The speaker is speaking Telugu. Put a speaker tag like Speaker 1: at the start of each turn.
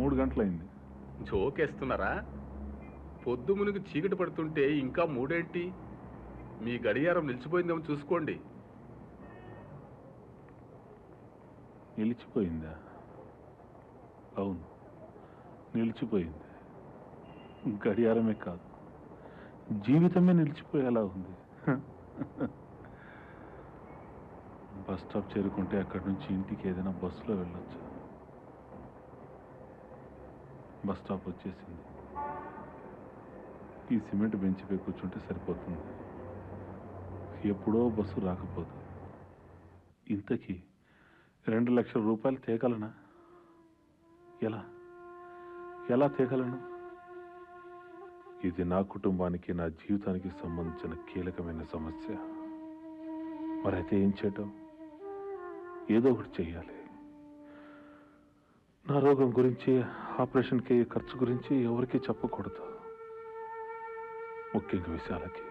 Speaker 1: 3 గంటలైంది.
Speaker 2: జోకేస్తున్నారా? పొద్దు మునిగి చీకటి పడుతుంటే ఇంకా మూడేంటి? మీ గడియారం నిలిచిపోయిందేమో చూసుకోండి.
Speaker 1: నిలిచిపోయిందా? అవును, నిలిచిపోయింది. గడియారమే కాదు, జీవితమే నిలిచిపోయేలా ఉంది. బస్ స్టాప్ చేరుకుంటే అక్కడి నుంచి ఇంటికి ఏదైనా బస్సులో వెళ్ళొచ్చు. బస్ స్టాప్ వచ్చేసింది. ఈ సిమెంట్ బెంచ్పై కూర్చుంటే సరిపోతుంది. ఎప్పుడో బస్సు రాకపోదు. ఇంతకీ 2 లక్షల రూపాయలు తేగలనా? ఎలా ఎలా తేగలను? ఇది నా కుటుంబానికి, నా జీవితానికి సంబంధించిన కీలకమైన సమస్య. మరైతే ఏం చేయటం? ఏదో ఒకటి చెయ్యాలి. నా రోగం గురించి, ఆపరేషన్కి ఖర్చు గురించి ఎవరికీ చెప్పకూడదు. ముఖ్యంగా విశాలకి.